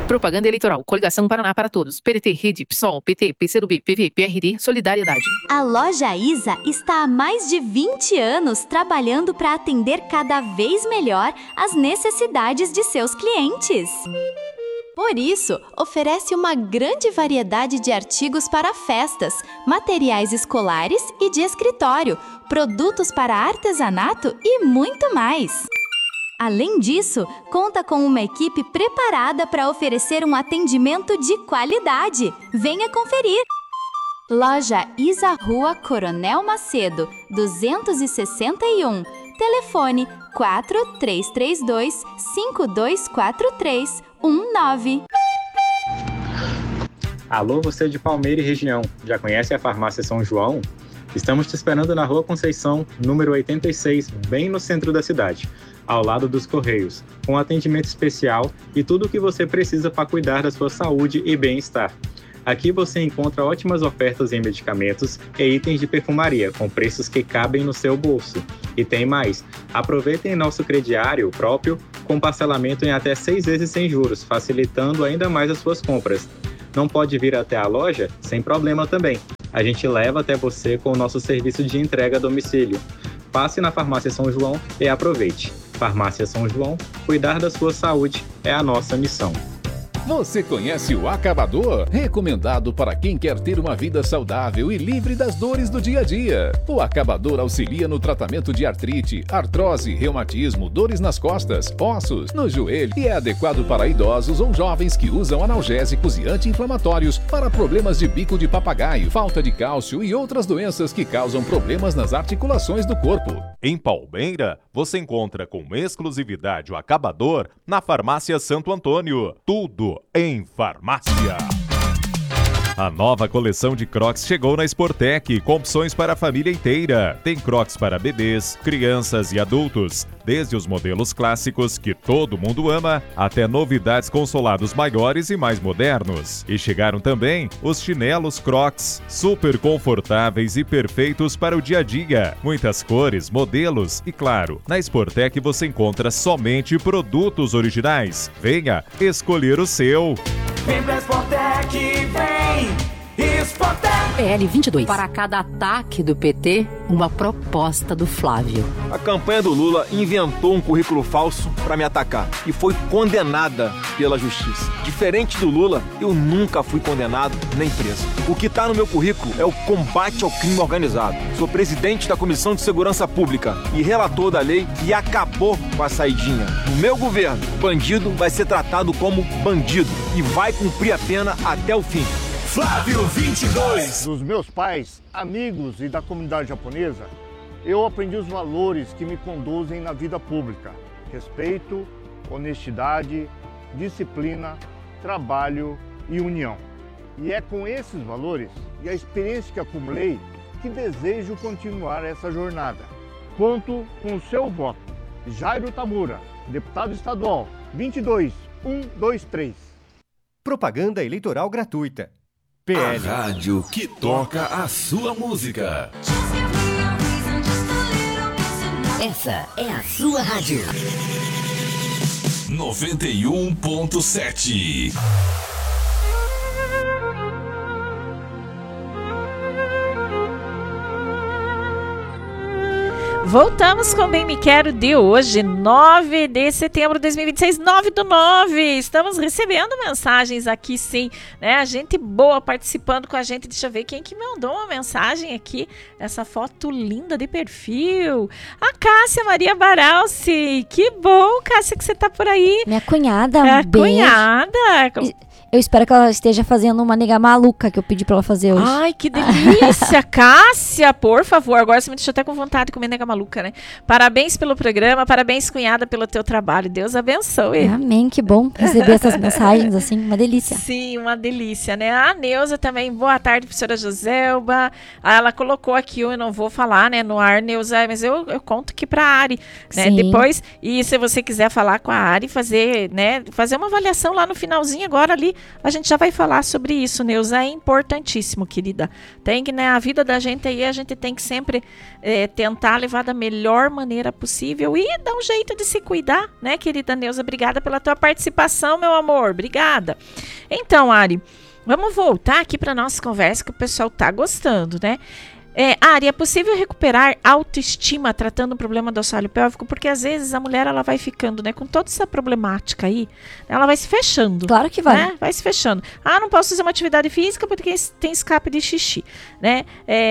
Propaganda eleitoral. Coligação Paraná para Todos. PDT, Rede, PSOL, PT, PCdoB, PV, PRD, Solidariedade. A Loja Isa está há mais de 20 anos trabalhando para atender cada vez melhor as necessidades de seus clientes. Por isso, oferece uma grande variedade de artigos para festas, materiais escolares e de escritório, produtos para artesanato e muito mais. Além disso, conta com uma equipe preparada para oferecer um atendimento de qualidade. Venha conferir! Loja Isa Rua Coronel Macedo, 261. Telefone 4332-5243-19. Alô, você de Palmeira e região, já conhece a Farmácia São João? Estamos te esperando na Rua Conceição, número 86, bem no centro da cidade, ao lado dos Correios, com atendimento especial e tudo o que você precisa para cuidar da sua saúde e bem-estar. Aqui você encontra ótimas ofertas em medicamentos e itens de perfumaria, com preços que cabem no seu bolso. E tem mais, aproveitem nosso crediário próprio, com parcelamento em até 6 vezes sem juros, facilitando ainda mais as suas compras. Não pode vir até a loja? Sem problema também. A gente leva até você com o nosso serviço de entrega a domicílio. Passe na Farmácia São João e aproveite. Farmácia São João, cuidar da sua saúde é a nossa missão. Você conhece o Acabador? Recomendado para quem quer ter uma vida saudável e livre das dores do dia a dia. O Acabador auxilia no tratamento de artrite, artrose, reumatismo, dores nas costas, ossos, no joelho e é adequado para idosos ou jovens que usam analgésicos e anti-inflamatórios para problemas de bico de papagaio, falta de cálcio e outras doenças que causam problemas nas articulações do corpo. Em Palmeira, você encontra com exclusividade o Acabador na Farmácia Santo Antônio. Tudo em farmácia. A nova coleção de Crocs chegou na Sportec, com opções para a família inteira. Tem Crocs para bebês, crianças e adultos, desde os modelos clássicos que todo mundo ama, até novidades com solados maiores e mais modernos. E chegaram também os chinelos Crocs, super confortáveis e perfeitos para o dia a dia. Muitas cores, modelos e, claro, na Sportec você encontra somente produtos originais. Venha escolher o seu. Vem pra Sportec, vem! Sportec! PL 22. Para cada ataque do PT, uma proposta do Flávio. A campanha do Lula inventou um currículo falso para me atacar e foi condenada pela justiça. Diferente do Lula, eu nunca fui condenado nem preso. O que está no meu currículo é o combate ao crime organizado. Sou presidente da Comissão de Segurança Pública e relator da lei que acabou com a saidinha. No meu governo, bandido vai ser tratado como bandido e vai cumprir a pena até o fim. Flávio 22. Dos meus pais, amigos e da comunidade japonesa, eu aprendi os valores que me conduzem na vida pública: respeito, honestidade, disciplina, trabalho e união. E é com esses valores e a experiência que acumulei que desejo continuar essa jornada. Conto com o seu voto. Jairo Tamura, deputado estadual, 22123. Propaganda eleitoral gratuita. PL. A rádio que toca a sua música. Essa é a sua rádio. 91.7. Voltamos com o Bem Me Quero de hoje, 9 de setembro de 2026, 9/9. Estamos recebendo mensagens aqui, sim, né? A gente boa participando com a gente. Deixa eu ver quem que mandou uma mensagem aqui, essa foto linda de perfil. A Cássia Maria Baralci. Que bom, Cássia, que você tá por aí. Minha cunhada, a cunhada. Eu espero que ela esteja fazendo uma nega maluca que eu pedi pra ela fazer hoje. Ai, que delícia, Cássia, por favor. Agora você me deixou até com vontade de comer nega maluca, né? Parabéns pelo programa, parabéns, cunhada, pelo teu trabalho. Deus abençoe. Amém, que bom receber essas mensagens, assim, uma delícia. Sim, uma delícia, né? A Neuza também, boa tarde, professora Joselba. Ela colocou aqui, eu não vou falar, né, no ar, Neuza, mas eu conto aqui pra Ari, né? Sim. Depois, e se você quiser falar com a Ari, fazer uma avaliação lá no finalzinho agora ali, a gente já vai falar sobre isso, Neuza, é importantíssimo, querida. Tem que, né, a vida da gente aí, a gente tem que sempre tentar levar da melhor maneira possível e dá um jeito de se cuidar, né, querida Neuza? Obrigada pela tua participação, meu amor. Obrigada. Então, Ari, vamos voltar aqui para nossa conversa que o pessoal tá gostando, né? Ari, é possível recuperar autoestima tratando o problema do assoalho pélvico? Porque às vezes a mulher ela vai ficando, né, com toda essa problemática aí, ela vai se fechando. Claro que vai. Né? Vai se fechando. Não posso fazer uma atividade física porque tem escape de xixi, né?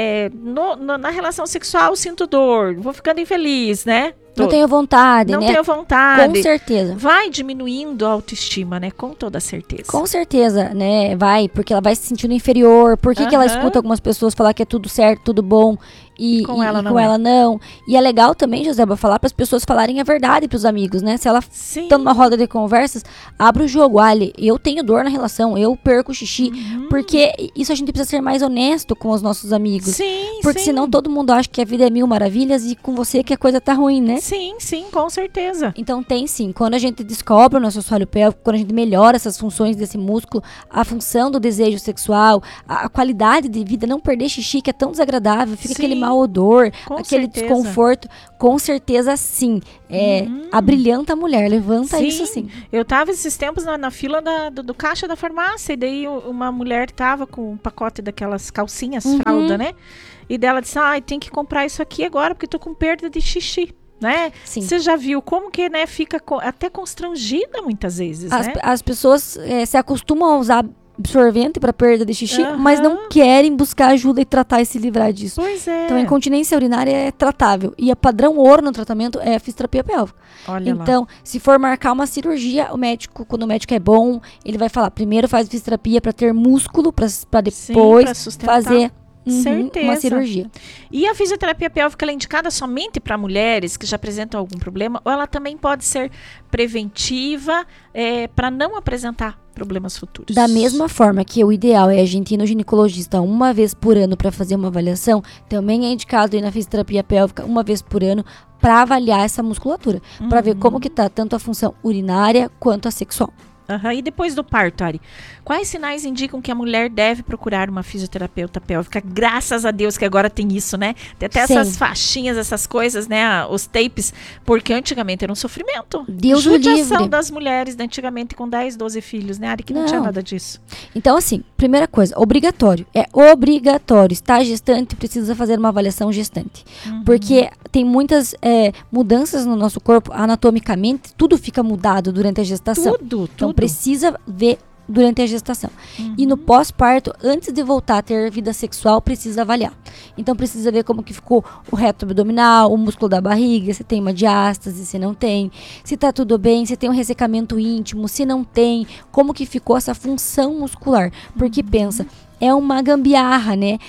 Na relação sexual sinto dor, vou ficando infeliz, né? Não tenho vontade, Não né? tenho vontade. Com certeza. Vai diminuindo a autoestima, né? Com toda certeza. Com certeza, né? Vai, porque ela vai se sentindo inferior. Por que ela escuta algumas pessoas falar que é tudo certo, tudo bom e com ela não? E é legal também, Joseba, falar para as pessoas falarem a verdade para os amigos, né? Se ela tá numa roda de conversas, abre o jogo. Olha, eu tenho dor na relação, eu perco o xixi. Porque isso a gente precisa ser mais honesto com os nossos amigos. Sim, porque senão todo mundo acha que a vida é mil maravilhas e com você que a coisa tá ruim, né? Sim, com certeza. Então tem sim, quando a gente descobre o nosso assoalho pélvico, quando a gente melhora essas funções desse músculo, a função do desejo sexual, a qualidade de vida, não perder xixi, que é tão desagradável, fica aquele mau odor, aquele desconforto, com certeza sim. Abrilhanta a mulher, levanta isso sim. Eu tava esses tempos na fila do caixa da farmácia, e daí uma mulher tava com um pacote daquelas calcinhas, fralda, né? E dela disse, tem que comprar isso aqui agora, porque tô com perda de xixi. Né? Você já viu como que, né, fica até constrangida muitas vezes, né? As pessoas se acostumam a usar absorvente para perda de xixi, mas não querem buscar ajuda e tratar e se livrar disso. Pois é. Então a incontinência urinária é tratável e a padrão ouro no tratamento é a fisioterapia pélvica. Então, se for marcar uma cirurgia, o médico, quando o médico é bom, ele vai falar, primeiro faz fisioterapia para ter músculo, para depois fazer uma cirurgia. E a fisioterapia pélvica ela é indicada somente para mulheres que já apresentam algum problema, ou ela também pode ser preventiva para não apresentar problemas futuros? Da mesma forma que o ideal é a gente ir no ginecologista uma vez por ano para fazer uma avaliação, também é indicado ir na fisioterapia pélvica uma vez por ano para avaliar essa musculatura, para ver como que tá tanto a função urinária quanto a sexual. E depois do parto, Ari, quais sinais indicam que a mulher deve procurar uma fisioterapeuta pélvica? Graças a Deus que agora tem isso, né? Tem até essas faixinhas, essas coisas, né? Os tapes, porque antigamente era um sofrimento. Deus o livre. Judiação das mulheres de antigamente com 10, 12 filhos, né, Ari? Que não tinha nada disso. Então, assim, primeira coisa, obrigatório. É obrigatório. Está gestante, precisa fazer uma avaliação gestante. Porque tem muitas mudanças no nosso corpo, anatomicamente, tudo fica mudado durante a gestação. Tudo. Então, precisa ver durante a gestação. E no pós-parto, antes de voltar a ter vida sexual, precisa avaliar. Então, precisa ver como que ficou o reto abdominal, o músculo da barriga, se tem uma diástase, se não tem, se tá tudo bem, se tem um ressecamento íntimo, se não tem, como que ficou essa função muscular. Porque pensa, é uma gambiarra, né?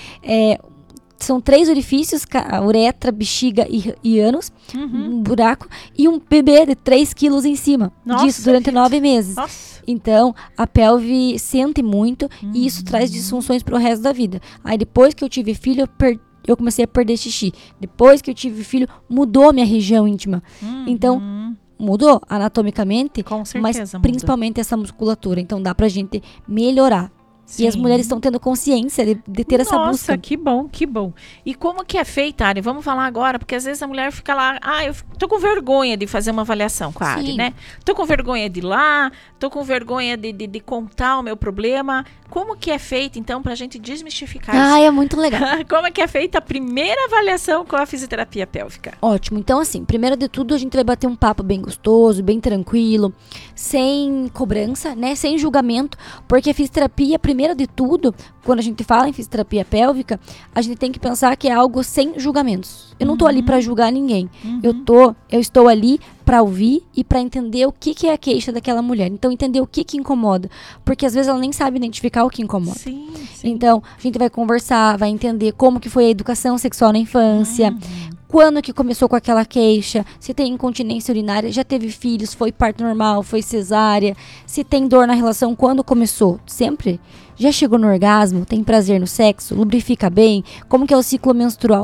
São 3 orifícios, a uretra, bexiga e ânus, um buraco, e um bebê de 3 quilos em cima disso durante 9 meses. Então, a pelve sente muito e isso traz disfunções para o resto da vida. Aí, depois que eu tive filho, eu comecei a perder xixi. Depois que eu tive filho, mudou minha região íntima. Então, mudou anatomicamente, mas principalmente essa musculatura. Então, dá pra gente melhorar. E as mulheres estão tendo consciência de ter essa busca. Nossa, que bom. E como que é feita, Ari? Vamos falar agora, porque às vezes a mulher fica lá, eu tô com vergonha de fazer uma avaliação com a Ari, né? Tô com vergonha de ir lá, tô com vergonha de contar o meu problema. Como que é feita, então, pra gente desmistificar isso? É muito legal. Como é que é feita a primeira avaliação com a fisioterapia pélvica? Ótimo. Então, assim, primeiro de tudo, a gente vai bater um papo bem gostoso, bem tranquilo, sem cobrança, né? Sem julgamento, porque a fisioterapia, primeiro de tudo, quando a gente fala em fisioterapia pélvica, a gente tem que pensar que é algo sem julgamentos. Eu não tô ali pra julgar ninguém. Eu estou ali para ouvir e para entender o que é a queixa daquela mulher. Então, entender o que incomoda. Porque às vezes ela nem sabe identificar o que incomoda. Então, a gente vai conversar, vai entender como que foi a educação sexual na infância, quando que começou com aquela queixa, se tem incontinência urinária, já teve filhos, foi parto normal, foi cesárea, se tem dor na relação, quando começou, sempre. Já chegou no orgasmo, tem prazer no sexo, lubrifica bem, como que é o ciclo menstrual.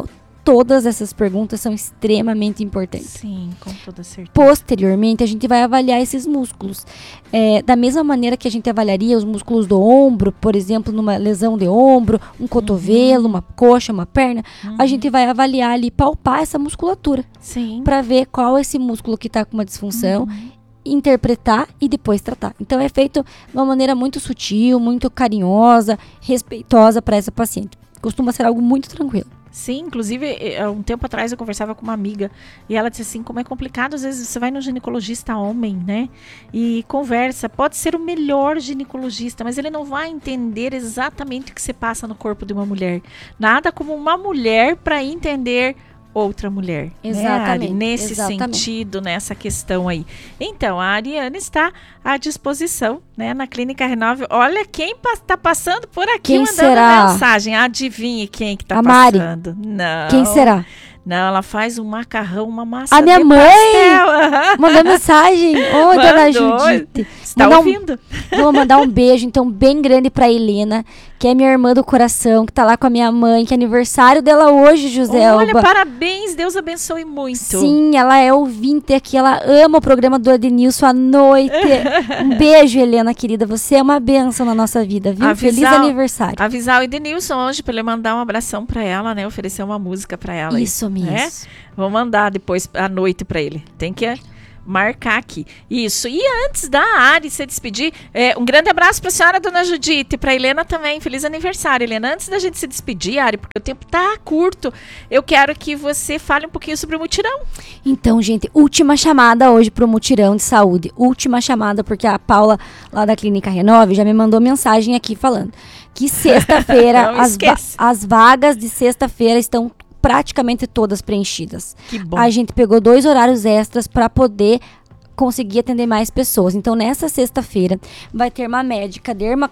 todas essas perguntas são extremamente importantes. Sim, com toda certeza. Posteriormente, a gente vai avaliar esses músculos. Da mesma maneira que a gente avaliaria os músculos do ombro, por exemplo, numa lesão de ombro, um cotovelo, uma coxa, uma perna, a gente vai avaliar ali, palpar essa musculatura. Sim. Para ver qual é esse músculo que está com uma disfunção, interpretar e depois tratar. Então é feito de uma maneira muito sutil, muito carinhosa, respeitosa para essa paciente. Costuma ser algo muito tranquilo. Sim, inclusive, um tempo atrás eu conversava com uma amiga e ela disse assim, como é complicado, às vezes você vai no ginecologista homem, né, e conversa, pode ser o melhor ginecologista, mas ele não vai entender exatamente o que se passa no corpo de uma mulher. Nada como uma mulher para entender outra mulher. Exatamente. Né, nesse sentido, nessa questão aí. Então, a Ariane está à disposição, né, na Clínica Renove. Olha quem está passando por aqui, quem mandando será? Mensagem. Adivinhe quem que está Mari. passando. Não. Quem será? Não, ela faz um macarrão, uma massa A minha de mãe pastel. mandou mensagem. Oi, dona Judite. Está ouvindo? Vou mandar um beijo, então, bem grande pra Helena, que é minha irmã do coração, que tá lá com a minha mãe, que é aniversário dela hoje, Joselba. Olha, parabéns, Deus abençoe muito. Sim, ela é ouvinte aqui, ela ama o programa do Edenilson à noite. Um beijo, Helena, querida, você é uma bênção na nossa vida, viu? Feliz aniversário. Avisar o Edenilson hoje pra ele mandar um abração pra ela, né? Oferecer uma música pra ela. Isso mesmo. Né? Vou mandar depois à noite pra ele. Tem que marcar aqui. Isso. E antes da Ari se despedir, um grande abraço para a senhora, dona Judite, para Helena também. Feliz aniversário, Helena. Antes da gente se despedir, Ari, porque o tempo tá curto, eu quero que você fale um pouquinho sobre o mutirão. Então, gente, última chamada hoje pro mutirão de saúde. Última chamada, porque a Paula, lá da Clínica Renove, já me mandou mensagem aqui falando que sexta-feira, as vagas de sexta-feira estão praticamente todas preenchidas. Que bom. A gente pegou 2 horários extras para poder conseguir atender mais pessoas. Então, nessa sexta-feira, vai ter uma médica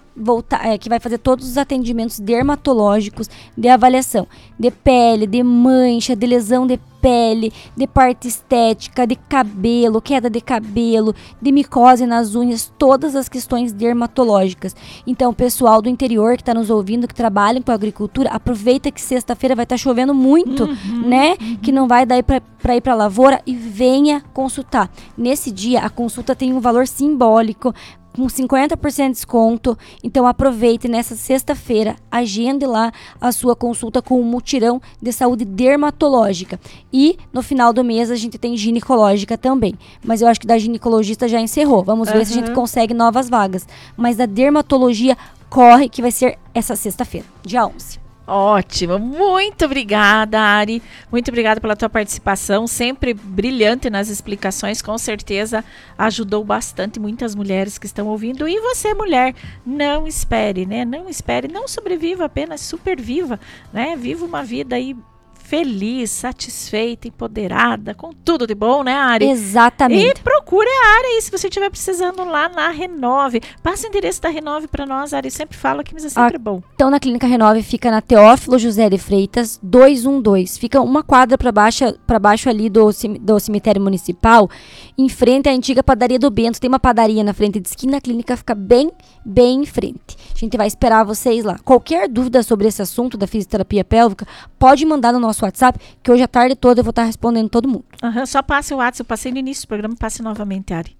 que vai fazer todos os atendimentos dermatológicos de avaliação de pele, de mancha, de lesão de pele, de parte estética, de cabelo, queda de cabelo, de micose nas unhas, todas as questões dermatológicas. Então, o pessoal do interior que está nos ouvindo, que trabalha com agricultura, aproveita que sexta-feira vai estar chovendo muito, né? Que não vai dar para ir para a lavoura e venha consultar. Nesse dia, a consulta tem um valor simbólico, com 50% de desconto, então aproveite nessa sexta-feira, agende lá a sua consulta com um mutirão de saúde dermatológica. E no final do mês a gente tem ginecológica também, mas eu acho que da ginecologista já encerrou, vamos ver se a gente consegue novas vagas, mas da dermatologia corre, que vai ser essa sexta-feira, dia 11. Ótimo, muito obrigada, Ari, muito obrigada pela tua participação, sempre brilhante nas explicações, com certeza ajudou bastante muitas mulheres que estão ouvindo. E você, mulher, não espere, né? Não espere, não sobreviva, apenas superviva, né? Viva uma vida aí feliz, satisfeita, empoderada, com tudo de bom, né, Ari? Exatamente. E procure a Ari aí, se você estiver precisando lá na Renove. Passa o endereço da Renove para nós, Ari, sempre falo aqui, mas é sempre bom. Então, na Clínica Renove fica na Teófilo José de Freitas, 212. Fica uma quadra para baixo ali do cemitério municipal, em frente à antiga padaria do Bento. Tem uma padaria na frente de esquina, a clínica fica bem em frente. A gente vai esperar vocês lá. Qualquer dúvida sobre esse assunto da fisioterapia pélvica, pode mandar no nosso WhatsApp, que hoje a tarde toda eu vou estar respondendo todo mundo. Só passe o WhatsApp, eu passei no início do programa, passe novamente, Ari.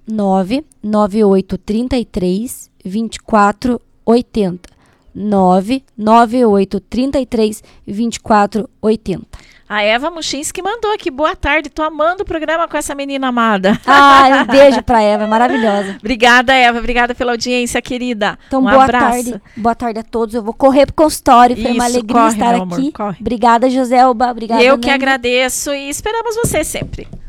99833 2480. 99833 2480. A Eva Muchinski mandou aqui, boa tarde, tô amando o programa com essa menina amada. Um beijo pra Eva, maravilhosa. Obrigada, Eva, obrigada pela audiência, querida. Então, boa tarde. Boa tarde a todos. Eu vou correr pro consultório, foi uma alegria estar aqui. Corre. Obrigada, Joselba. Obrigada, Eu que agradeço e esperamos você sempre.